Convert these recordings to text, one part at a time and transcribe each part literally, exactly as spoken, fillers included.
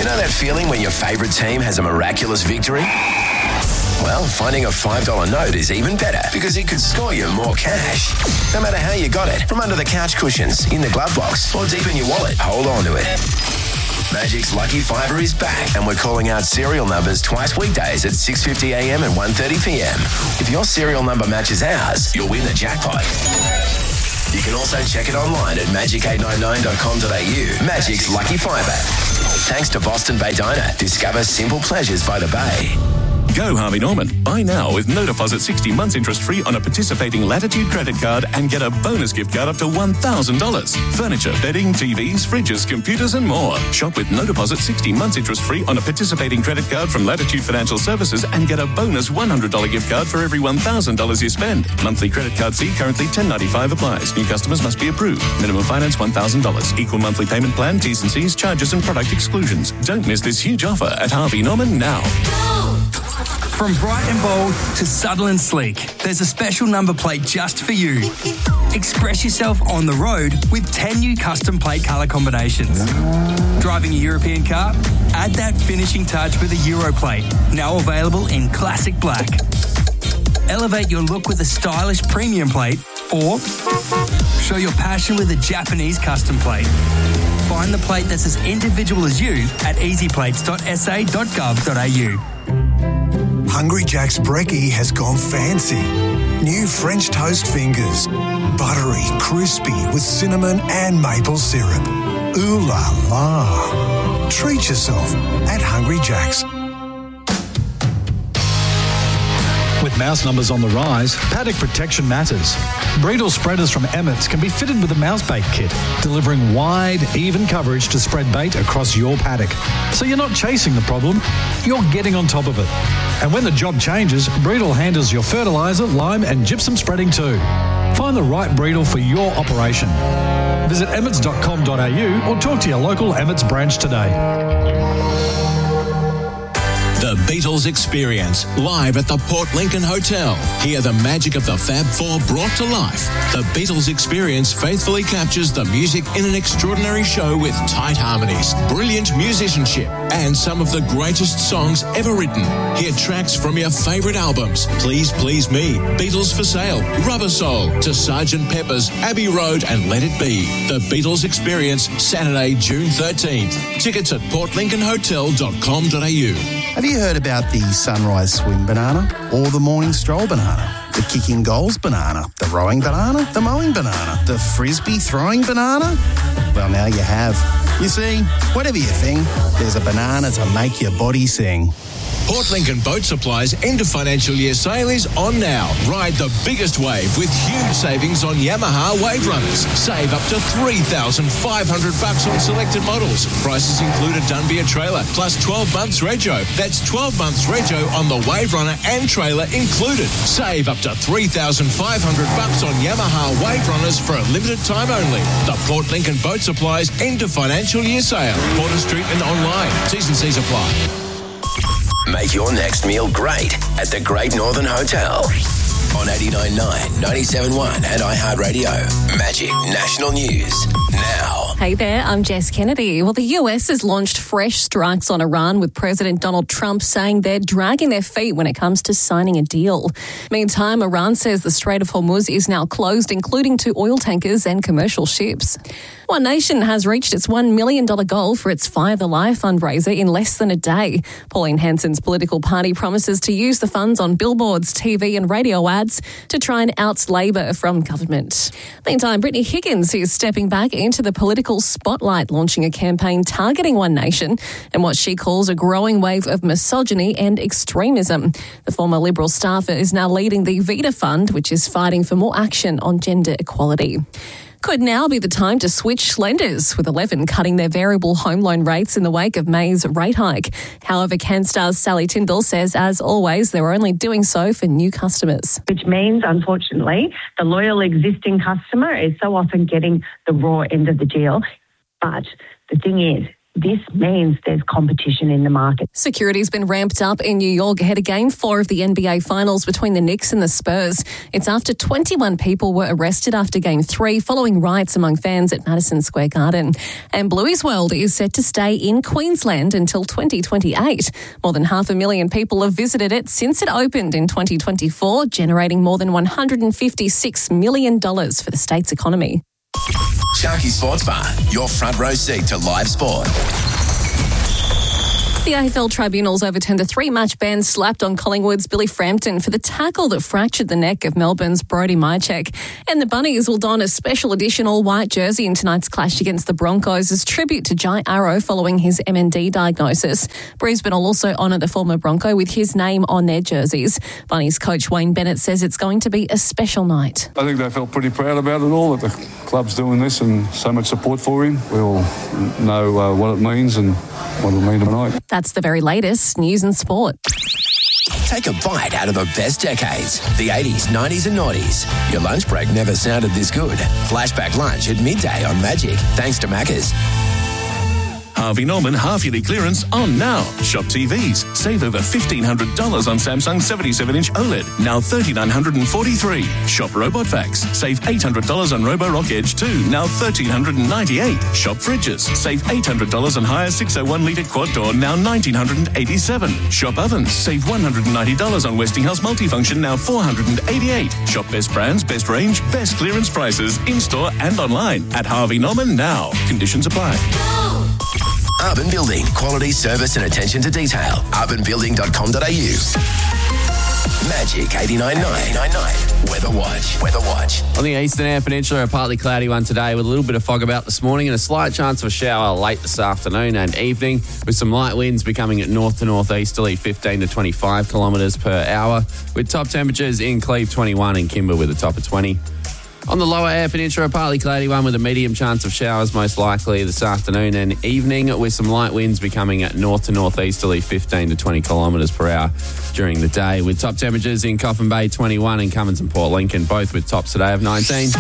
know that feeling when your favourite team has a miraculous victory? Well, finding a five dollar note is even better because it could score you more cash. No matter how you got it, from under the couch cushions, in the glove box, or deep in your wallet, hold on to it. Magic's Lucky Fiver is back, and we're calling out serial numbers twice weekdays at six fifty a m and one thirty p m. If your serial number matches ours, you'll win the jackpot. You can also check it online at magic eight nine nine dot com dot a u. Magic's Lucky Fiver. Thanks to Boston Bay Diner. Discover simple pleasures by the bay. Go Harvey Norman. Buy now with no deposit sixty months interest free on a participating Latitude credit card and get a bonus gift card up to one thousand dollars. Furniture, bedding, T Vs, fridges, computers and more. Shop with no deposit sixty months interest free on a participating credit card from Latitude Financial Services and get a bonus one hundred dollars gift card for every one thousand dollars you spend. Monthly credit card fee currently ten dollars and ninety-five cents applies. New customers must be approved. Minimum finance one thousand dollars. Equal monthly payment plan, T's and C's, charges and product exclusions. Don't miss this huge offer at Harvey Norman now. From bright and bold to subtle and sleek, there's a special number plate just for you. Express yourself on the road with ten new custom plate colour combinations. Driving a European car? Add that finishing touch with a Euro plate, now available in classic black. Elevate your look with a stylish premium plate, or show your passion with a Japanese custom plate. Find the plate that's as individual as you at easy plates dot s a dot gov dot a u. Hungry Jack's Brekkie has gone fancy. New French toast fingers. Buttery, crispy with cinnamon and maple syrup. Ooh la la. Treat yourself at Hungry Jack's. With mouse numbers on the rise, paddock protection matters. Breedle spreaders from Emmett's can be fitted with a mouse bait kit, delivering wide, even coverage to spread bait across your paddock. So you're not chasing the problem, you're getting on top of it. And when the job changes, Breedle handles your fertiliser, lime and gypsum spreading too. Find the right Breedle for your operation. Visit emmets dot com dot a u or talk to your local Emmett's branch today. The Beatles Experience, live at the Port Lincoln Hotel. Hear the magic of the Fab Four brought to life. The Beatles Experience faithfully captures the music in an extraordinary show with tight harmonies, brilliant musicianship, and some of the greatest songs ever written. Hear tracks from your favourite albums, Please Please Me, Beatles for Sale, Rubber Soul, to Sergeant Pepper's, Abbey Road and Let It Be. The Beatles Experience, Saturday, June thirteenth. Tickets at port lincoln hotel dot com dot a u. Have you heard about the sunrise swim banana or the morning stroll banana? The kicking goals banana, the rowing banana, the mowing banana, the frisbee throwing banana? Well, now you have. You see, whatever you think, there's a banana to make your body sing. Port Lincoln Boat Supply's end of financial year sale is on now. Ride the biggest wave with huge savings on Yamaha Wave Runners. Save up to three thousand five hundred bucks on selected models. Prices include a Dunbier trailer plus twelve months rego. That's twelve months rego on the Wave Runner and trailer included. Save up to three thousand five hundred bucks on Yamaha Wave Runners for a limited time only. The Port Lincoln Boat Supply's end of financial year sale. Porter Street and online. T's and C's apply. Make your next meal great at the Great Northern Hotel. On eighty-nine point nine, ninety-seven point one and iHeartRadio. Magic National News now. Hey there, I'm Jess Kennedy. Well, the U S has launched fresh strikes on Iran, with President Donald Trump saying they're dragging their feet when it comes to signing a deal. Meantime, Iran says the Strait of Hormuz is now closed, including to oil tankers and commercial ships. One Nation has reached its one million dollars goal for its Fire the Lie fundraiser in less than a day. Pauline Hanson's political party promises to use the funds on billboards, T V and radio ads to try and oust Labor from government. Meantime, Brittany Higgins is stepping back into the political spotlight, launching a campaign targeting One Nation and what she calls a growing wave of misogyny and extremism. The former Liberal staffer is now leading the Vita Fund, which is fighting for more action on gender equality. Could now be the time to switch lenders, with eleven cutting their variable home loan rates in the wake of May's rate hike. However, CanStar's Sally Tyndall says, as always, they're only doing so for new customers. Which means, unfortunately, the loyal existing customer is so often getting the raw end of the deal. But the thing is, this means there's competition in the market. Security's been ramped up in New York ahead of Game four of the N B A Finals between the Knicks and the Spurs. It's after twenty-one people were arrested after Game three following riots among fans at Madison Square Garden. And Bluey's World is set to stay in Queensland until twenty twenty-eight. More than half a million people have visited it since it opened in twenty twenty-four, generating more than one hundred fifty-six million dollars for the state's economy. Sharky Sports Bar, your front row seat to live sport. The A F L tribunals overturned a three-match ban slapped on Collingwood's Billy Frampton for the tackle that fractured the neck of Melbourne's Brodie Mychek. And the Bunnies will don a special edition all-white jersey in tonight's clash against the Broncos as tribute to Jai Arrow following his M N D diagnosis. Brisbane will also honour the former Bronco with his name on their jerseys. Bunnies coach Wayne Bennett says it's going to be a special night. I think they felt pretty proud about it all, that the club's doing this and so much support for him. We all know uh, what it means and what it'll mean tonight. That's the very latest news and sport. Take a bite out of the best decades, the eighties, nineties and noughties. Your lunch break never sounded this good. Flashback lunch at midday on Magic, thanks to Macca's. Harvey Norman half-yearly clearance on now. Shop T Vs. Save over fifteen hundred dollars on Samsung seventy-seven inch OLED. Now three thousand nine hundred forty-three dollars. Shop Robot Vacs. Save eight hundred dollars on Roborock Edge two. Now one thousand three hundred ninety-eight dollars. Shop Fridges. Save eight hundred dollars on Haier six oh one litre quad door. Now one thousand nine hundred eighty-seven dollars. Shop Ovens. Save one hundred ninety dollars on Westinghouse Multifunction. Now four hundred eighty-eight dollars. Shop best brands, best range, best clearance prices in-store and online at Harvey Norman now. Conditions apply. Urban Building, quality service and attention to detail. urban building dot com dot a u. Magic eighty-nine point nine. Weather Watch. Weather Watch. On the eastern Eyre Peninsula, a partly cloudy one today with a little bit of fog about this morning and a slight chance of a shower late this afternoon and evening, with some light winds becoming at north to northeasterly fifteen to twenty-five kilometres per hour, with top temperatures in Cleve twenty-one and Kimber with a top of twenty. On the lower Eyre Peninsula, a partly cloudy one with a medium chance of showers most likely this afternoon and evening, with some light winds becoming at north to northeasterly fifteen to twenty kilometres per hour during the day, with top temperatures in Coffin Bay twenty-one and Cummins and Port Lincoln, both with tops today of nineteen.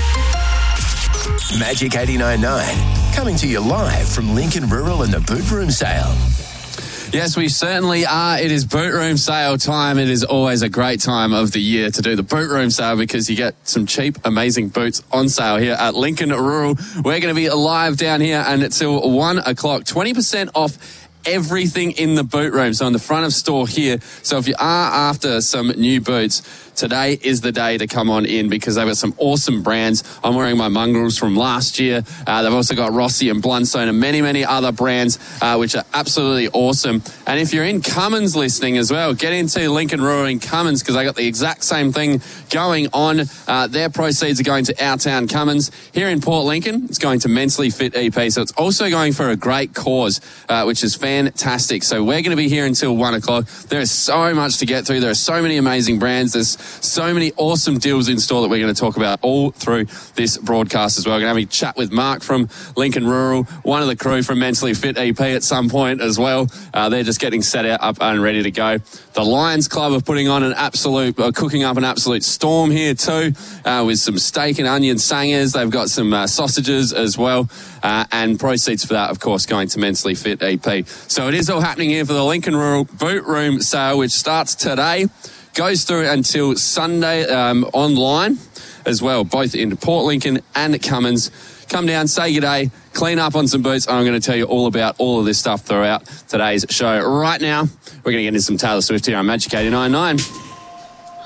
Magic eighty-nine point nine, coming to you live from Lincoln Rural and the Boot Room Sale. Yes, we certainly are. It is boot room sale time. It is always a great time of the year to do the boot room sale because you get some cheap, amazing boots on sale here at Lincoln Rural. We're going to be live down here and until one o'clock. twenty percent off everything in the boot room. So in the front of store here. So if you are after some new boots, today is the day to come on in because they've got some awesome brands. I'm wearing my mongrels from last year. Uh, they've also got Rossi and Blundstone and many, many other brands, uh, which are absolutely awesome. And if you're in Cummins listening as well, get into Lincoln Rural in Cummins because they got the exact same thing going on. Uh, their proceeds are going to Our Town Cummins. Here in Port Lincoln, it's going to Mentally Fit E P. So it's also going for a great cause, uh, which is fantastic. So we're going to be here until one o'clock. There is so much to get through. There are so many amazing brands. There's so many awesome deals in store that we're going to talk about all through this broadcast as well. We're going to have a chat with Mark from Lincoln Rural, one of the crew from Mentally Fit E P at some point as well. Uh, they're just getting set out up and ready to go. The Lions Club are putting on an absolute, uh, cooking up an absolute storm here too, uh, with some steak and onion sangers. They've got some uh, sausages as well, uh, and proceeds for that, of course, going to Mentally Fit E P. So it is all happening here for the Lincoln Rural Boot Room Sale, which starts today. Goes through until Sunday um, online as well, both in Port Lincoln and at Cummins. Come down, say good day, clean up on some boots. I'm going to tell you all about all of this stuff throughout today's show. Right now, we're going to get into some Taylor Swift here on Magic eighty-nine point nine.